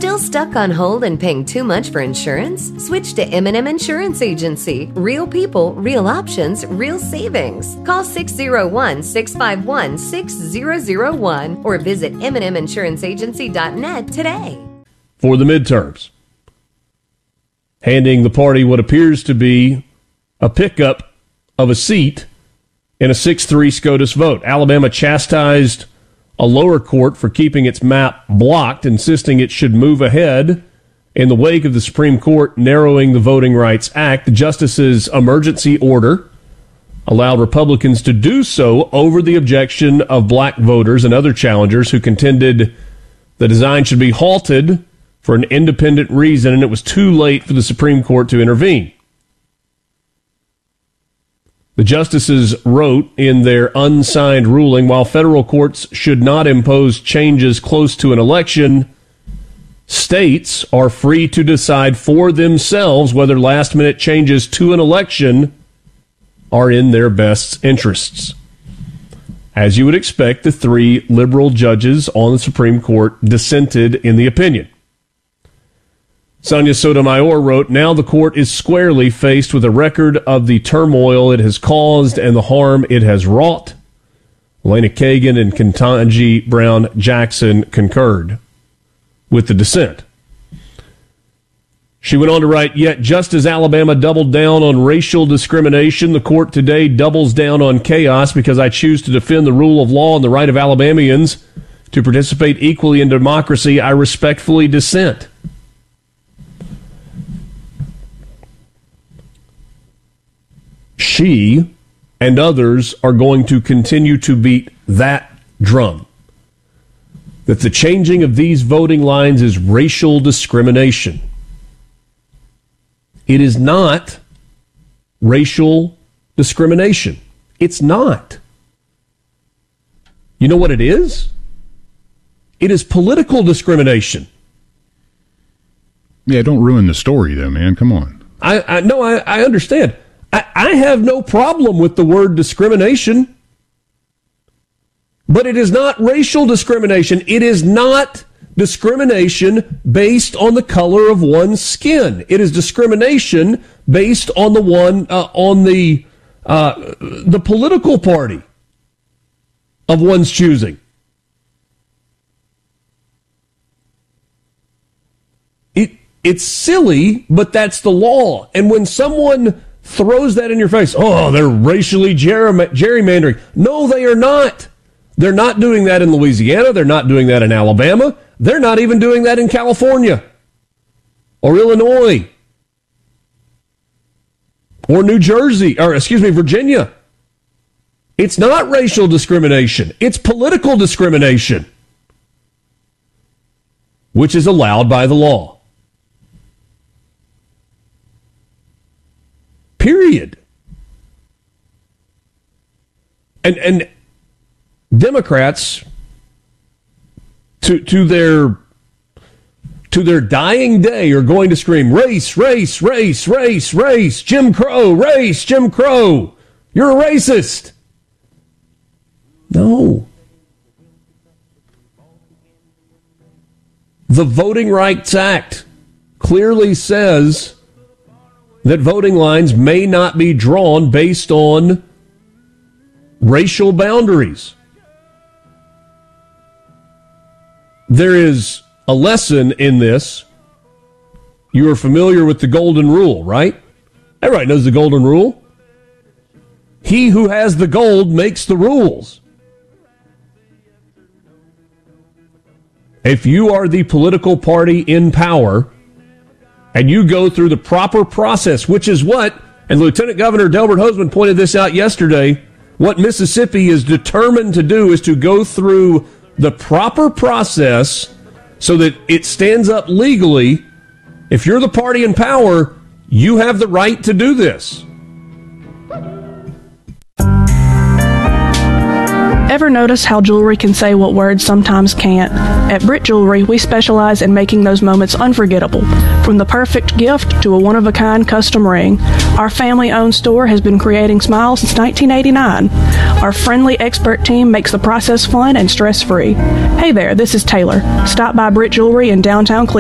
Still stuck on hold and paying too much for insurance? Switch to M&M Insurance Agency. Real people, real options, real savings. Call 601-651-6001 or visit mnminsuranceagency.net today. For the midterms, handing the party what appears to be a pickup of a seat in a 6-3 SCOTUS vote. Alabama chastised a lower court for keeping its map blocked, insisting it should move ahead in the wake of the Supreme Court narrowing the Voting Rights Act. The justice's emergency order allowed Republicans to do so over the objection of black voters and other challengers who contended the design should be halted for an independent reason, and it was too late for the Supreme Court to intervene. The justices wrote in their unsigned ruling, while federal courts should not impose changes close to an election, states are free to decide for themselves whether last-minute changes to an election are in their best interests. As you would expect, the 3 liberal judges on the Supreme Court dissented in the opinion. Sonia Sotomayor wrote, now the court is squarely faced with a record of the turmoil it has caused and the harm it has wrought. Elena Kagan and Ketanji Brown Jackson concurred with the dissent. She went on to write, yet just as Alabama doubled down on racial discrimination, the court today doubles down on chaos because I choose to defend the rule of law and the right of Alabamians to participate equally in democracy. I respectfully dissent. She and others are going to continue to beat that drum, that the changing of these voting lines is racial discrimination. It is not racial discrimination. It's not. You know what it is? It is political discrimination. Yeah, don't ruin the story, though, man. Come on. I understand. I have no problem with the word discrimination, but it is not racial discrimination. It is not discrimination based on the color of one's skin. It is discrimination based on the political party of one's choosing. It's silly, but that's the law. And when someone throws that in your face, oh, they're racially gerrymandering. No, they are not. They're not doing that in Louisiana. They're not doing that in Alabama. They're not even doing that in California or Illinois or Virginia. It's not racial discrimination. It's political discrimination, which is allowed by the law. Period. And Democrats, to their dying day, are going to scream, race, race, race, race, race, Jim Crow, race, Jim Crow. You're a racist. No. The Voting Rights Act clearly says that voting lines may not be drawn based on racial boundaries. There is a lesson in this. You are familiar with the Golden Rule, right? Everybody knows the Golden Rule. He who has the gold makes the rules. If you are the political party in power and you go through the proper process, which is what, and Lieutenant Governor Delbert Hosemann pointed this out yesterday, what Mississippi is determined to do is to go through the proper process so that it stands up legally. If you're the party in power, you have the right to do this. Ever notice how jewelry can say what words sometimes can't? At Britt Jewelry, we specialize in making those moments unforgettable. From the perfect gift to a one-of-a-kind custom ring, our family-owned store has been creating smiles since 1989. Our friendly expert team makes the process fun and stress-free. Hey there, this is Taylor. Stop by Britt Jewelry in downtown Cleveland